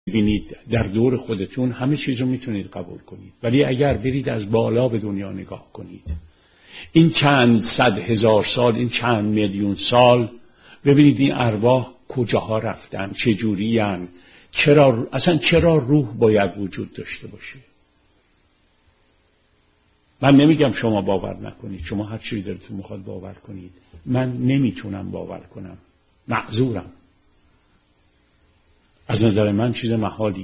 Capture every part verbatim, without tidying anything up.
ببینید در دور خودتون همه چیز رو میتونید قبول کنید، ولی اگر برید از بالا به دنیا نگاه کنید، این چند صد هزار سال، این چند میلیون سال، ببینید این ارواح کجاها رفتن، چجوری هن، چرا اصلا چرا روح باید وجود داشته باشه؟ من نمیگم شما باور نکنید، شما هر چیزی دلتون میخواد باور کنید، من نمیتونم باور کنم، معذورم. از نظر من چیز محالیه.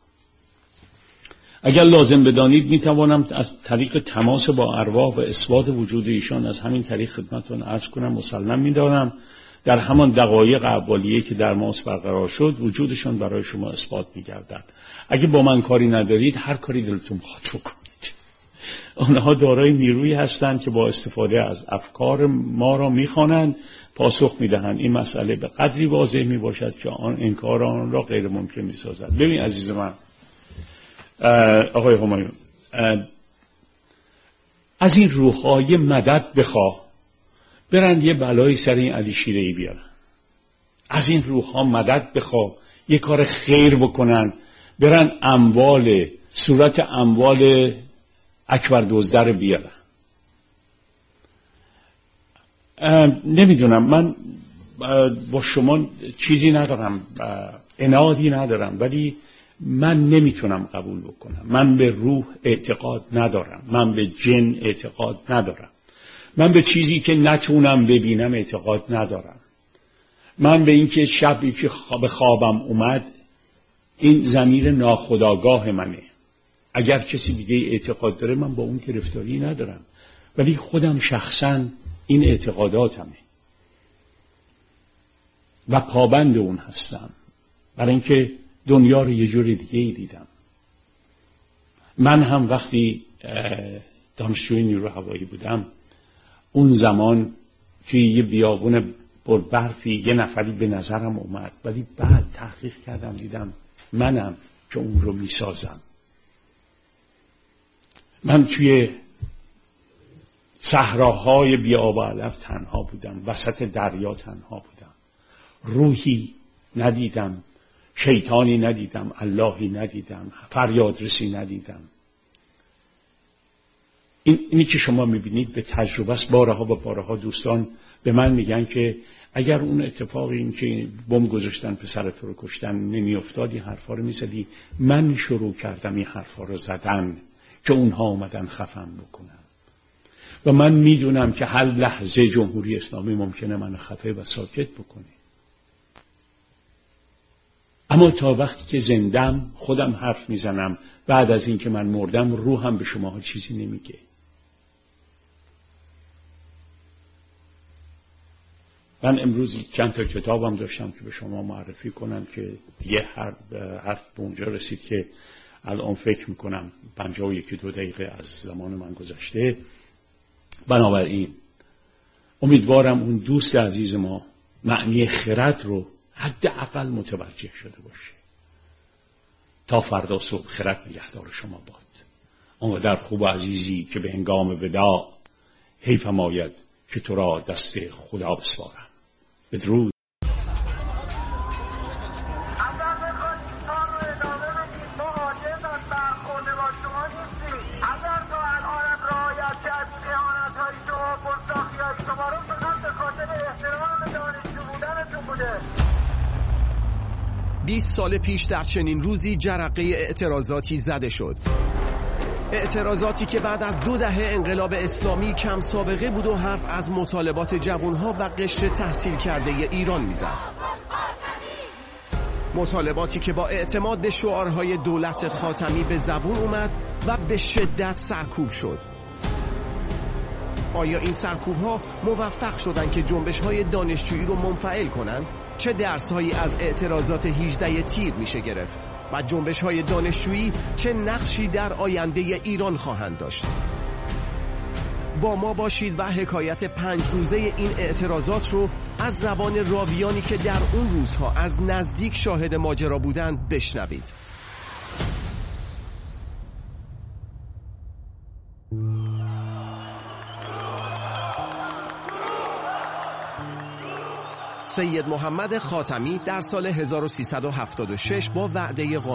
اگر لازم بدانید میتوانم از طریق تماس با ارواح و اثبات وجود ایشان از همین طریق خدمتتون عرض کنم. مسلم میدانم در همان دقایق اولیه که در ماس برقرار شد وجودشان برای شما اثبات میگردد. اگه با من کاری ندارید هر کاری دلتون بخواد بکنید. آنها دارای نیرویی هستند که با استفاده از افکار ما را میخوانند، پاسخ میدهند. این مسئله به قدری واضح میباشد که آن انکار آن را غیر ممکن میسازد. ببین عزیز من آقای همایون، از این روح‌های مدد بخواه برن یه بلای سر این علی شیره‌ای بیارن. از این روح‌ها مدد بخواه یه کار خیر بکنن، برن اموال صورت اموال اکبر دزدر بیارن. نمیدونم، من با شما چیزی ندارم، عنادی ندارم، ولی من نمیتونم قبول بکنم. من به روح اعتقاد ندارم، من به جن اعتقاد ندارم، من به چیزی که نتونم ببینم اعتقاد ندارم. من به این که شبی که به خوابم اومد این ضمیر ناخودآگاه منه. اگر کسی دیگه اعتقاد داره من با اون گرفتاری ندارم، ولی خودم شخصا این اعتقاداتمه و پابند اون هستم، برای اینکه دنیا رو یه جور دیگه ای دیدم. من هم وقتی دانشجوی نیرو هوایی بودم اون زمان که یه بیابون پر برفی یه نفری به نظرم اومد، ولی بعد تحقیق کردم دیدم منم که اون رو میسازم. من توی صحراهای بی آب و علف تنها بودم، وسط دریا تنها بودم، روحی ندیدم، شیطانی ندیدم، اللهی ندیدم، فریادرسی ندیدم. این اینی که شما میبینید به تجربه است. بارها و بارها دوستان به من میگن که اگر اون اتفاقی این که بم گذاشتن پسرت رو کشتن نمیافتاد این حرفا رو میزدی. من شروع کردم این حرفا رو زدن که اونها اومدن خفم بکنن و من میدونم که هر لحظه جمهوری اسلامی ممکنه من خفه و ساکت بکنه، اما تا وقتی که زندم خودم حرف میزنم. بعد از این که من مردم روحم به شما چیزی نمیگه. من امروز چند تا کتابم داشتم که به شما معرفی کنم که یه حرف به اونجا رسید که الان فکر میکنم پنجاه و یکی دو دقیقه از زمان من گذشته. بنابراین امیدوارم اون دوست عزیز ما معنی خرد رو حداقل متوجه شده باشه. تا فردا صبح خرد نگهدار شما باد. آنقدر خوب و عزیزی که به هنگام وداع حیفم آید که تو را دست خدا بسپارم. بدرود. بیست سال پیش در چنین روزی جرقه اعتراضاتی زده شد. اعتراضاتی که بعد از دو دهه انقلاب اسلامی کم سابقه بود و حرف از مطالبات جوانها و قشر تحصیل کرده ایران میزد. مطالباتی که با اعتماد به شعارهای دولت خاتمی به زبون اومد و به شدت سرکوب شد. آیا این سرکوب‌ها موفق شدند که جنبش‌های دانشجویی رو منفعل کنند؟ چه درس‌هایی از اعتراضات هجده تیر میشه گرفت؟ و جنبش‌های دانشجویی چه نقشی در آینده ایران خواهند داشت؟ با ما باشید و حکایت پنج روزه این اعتراضات رو از زبان راویانی که در اون روزها از نزدیک شاهد ماجرا بودند بشنوید. سید محمد خاتمی در سال هزار و سیصد و هفتاد و شش با وعده